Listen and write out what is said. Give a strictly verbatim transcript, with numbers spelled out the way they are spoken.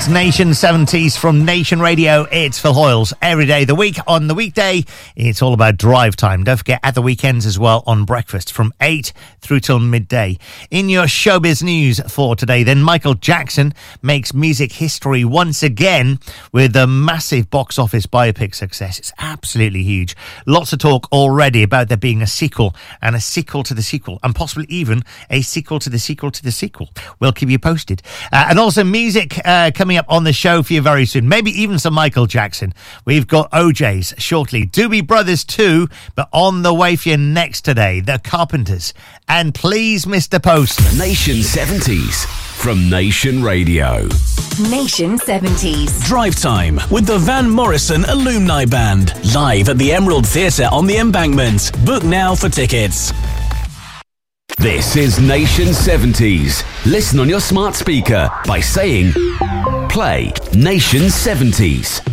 It's Nation seventies from Nation Radio. It's Phil Hoyles every day of the week. On the weekday, it's all about drive time. Don't forget, at the weekends as well, on breakfast from eight through till midday. In your showbiz news for today, then, Michael Jackson makes music history once again with a massive box office biopic success. It's absolutely huge. Lots of talk already about there being a sequel and a sequel to the sequel, and possibly even a sequel to the sequel to the sequel. We'll keep you posted. Uh, and also music uh, coming up on the show for you very soon. Maybe even some Michael Jackson. We've got O J's shortly. Doobie Brothers too, but on the way for you next today, The Carpenters. And please, Mister Postman. Nation seventies from Nation Radio. Nation seventies. Drive Time with the Van Morrison Alumni Band. Live at the Emerald Theatre on the Embankment. Book now for tickets. This is Nation seventies. Listen on your smart speaker by saying, play Nation seventies.